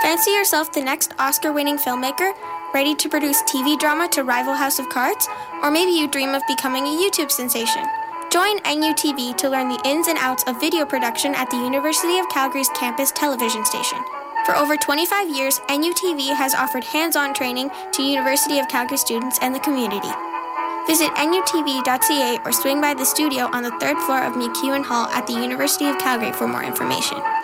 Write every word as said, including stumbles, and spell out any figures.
Fancy yourself the next Oscar-winning filmmaker, ready to produce T V drama to rival House of Cards? Or maybe you dream of becoming a YouTube sensation. Join N U T V to learn the ins and outs of video production at the University of Calgary's campus television station. For over twenty-five years, N U T V has offered hands-on training to University of Calgary students and the community. Visit N U T V dot C A or swing by the studio on the third floor of McEwen Hall at the University of Calgary for more information.